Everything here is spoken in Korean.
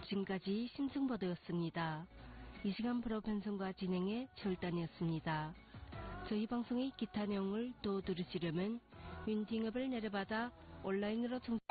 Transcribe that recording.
지금까지 심승버드였습니다. 이 시간 프로 편성과 진행의 절단이었습니다. 저희 방송의 기타 내용을 또 들으시려면 윈딩업을 내려받아 온라인으로